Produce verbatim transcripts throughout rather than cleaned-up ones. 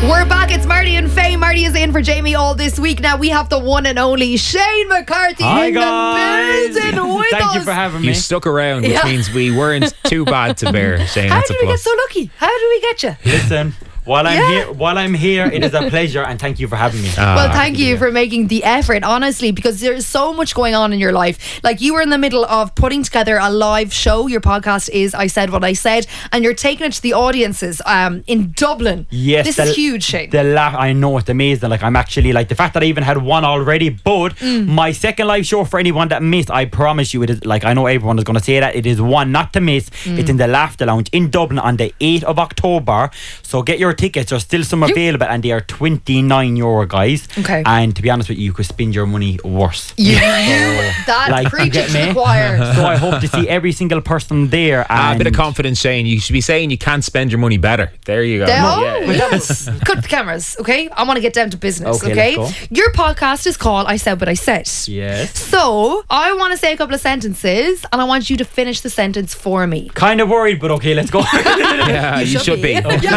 We're back. It's Marty and Faye. Marty is in for Jamie all this week. Now we have the one and only Shane McCarthy Hi in guys. the building with Thank us. you for having me. You stuck around, which Yeah. means we weren't too bad to bear. Shane, How that's did a we get plus. so lucky? How did we get you? Listen, while I'm Yeah. here, while I'm here, it is a pleasure, and thank you for having me. Ah, Well, thank you for making the effort, honestly, because there's so much going on in your life. Like, you were in the middle of putting together a live show. Your podcast is I Said What I Said, and you're taking it to the audiences um, in Dublin. Yes, This the- is huge, Shane. The la- I know, it's amazing. Like, I'm actually like the fact that I even had one already. But Mm. my second live show, for anyone that missed, I promise you, it is like I know everyone is going to say that it is one not to miss. Mm. It's in the Laughter Lounge in Dublin on the eighth of October. So get your tickets. There's still some available, and they are twenty-nine euro, guys. Okay. And to be honest with you, you could spend your money worse. You, you that Like, preach get it to the me? choir. So I hope to see every single person there. Ah, a And bit of confidence, Shane. You should be saying you can't spend your money better. There you go. There- oh, Yeah, yeah. yes. Cut the cameras, okay? I want to get down to business, Okay, okay? let's go. Your podcast is called I Said What I Said. Yes. So, I want to say a couple of sentences, and I want you to finish the sentence for me. Kind of worried, but okay, let's go. Yeah, you, should be.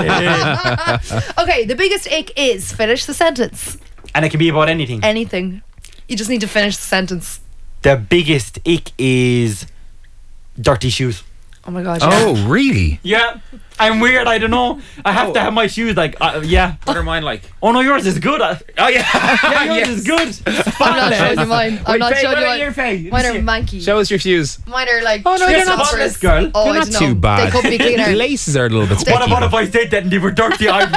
Okay, the biggest ick is finish the sentence. And it can be about anything. Anything. You just need to finish the sentence. The biggest ick is dirty shoes. Oh my god. Yeah. Oh, really? Yeah, I'm weird. I don't know. I have to have my shoes like uh, yeah. What are mine like? Oh no, yours is good. Uh, Oh, yeah. yeah, yours Yes. is good. I'm not showing you mine. I'm Wait, not Faye, showing what you about your mine. Faye? Mine are See- manky. Show us your shoes. Mine are like. Oh, no, three they're not centimeters. spotless, girl. Oh, They're I not don't know. too bad. They could be The cleaner. laces are a little bit sticky. What about though. if I said that and they were dirty? I'd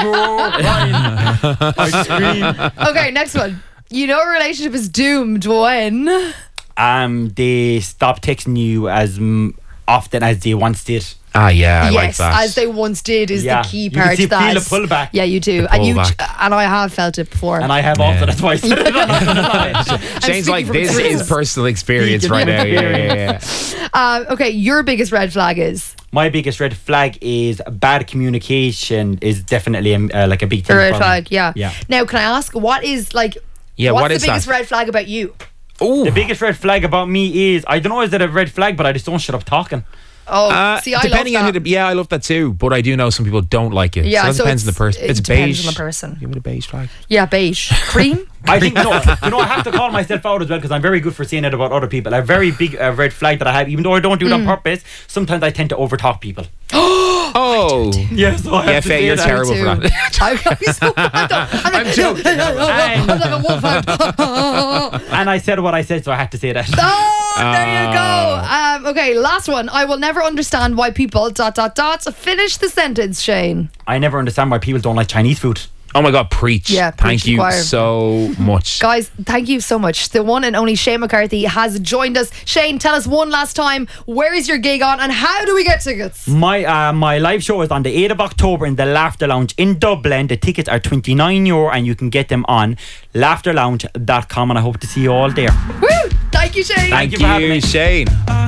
roar. I'd scream. Okay, next one. You know a relationship is doomed when. Um, they stop texting you as mm, often as they once did. Ah, yeah, I like yes, that. as they once did is Yeah. the key You part. can see- that feel a is- pullback. Yeah, you do, The and you pullback. and I have felt it before. And I have also. Yeah. That's why I said it. I'm Shane's speaking like, from this experience. is personal experience Speaking right from now. Yeah, yeah, yeah. Uh, okay, your biggest red flag is My biggest red flag is bad communication. Is definitely a, uh, like a big a thing. red for me. flag. Yeah. Yeah. Now, can I ask what is like? Yeah, what's what the is biggest that? red flag about you? Ooh. The biggest red flag about me is I don't know is it a red flag, but I just don't shut up talking. Oh, Uh, see, I depending love on that. who the, yeah, I love that too. But I do know some people don't like it. Yeah, so that so depends on the it's- person. it It's depends beige. on the person. Give it a beige flag. Yeah, beige, cream. I think no, you know I have to call myself out as well because I'm very good for saying it about other people. A very big uh, red flag that I have, even though I don't do it on Mm. purpose. Sometimes I tend to overtalk people. Oh, Yeah, so I have yeah, to Faye, say you're that. terrible for too. that. I'm, I'm so bad though. I'm, like, I'm joking. I'm like a wolfhound. And I said what I said, so I had to say that. Oh, there you Ah. go. Um, okay, last one. I will never understand why people dot dot dot. Finish the sentence, Shane. I never understand why people don't like Chinese food. Oh my God, preach. Yeah, Thank preach you choir. so much. Guys, thank you so much. The one and only Shane McCarthy has joined us. Shane, tell us one last time, where is your gig on and how do we get tickets? My uh, my live show is on the eighth of October in the Laughter Lounge in Dublin. The tickets are twenty-nine euro and you can get them on laughter lounge dot com, and I hope to see you all there. Woo! Thank you, Shane. Thank you for having me. you, Shane.